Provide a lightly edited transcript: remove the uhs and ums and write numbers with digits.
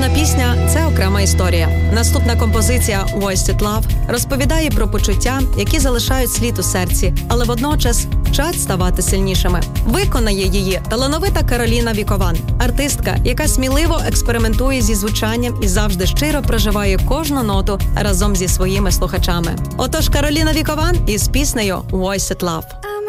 Кожна пісня – це окрема історія. Наступна композиція «Wasted Love» розповідає про почуття, які залишають слід у серці, але водночас вчать ставати сильнішими. Виконає її талановита Кароліна Вікован, артистка, яка сміливо експериментує зі звучанням і завжди щиро проживає кожну ноту разом зі своїми слухачами. Отож, Кароліна Вікован із піснею «Wasted Love».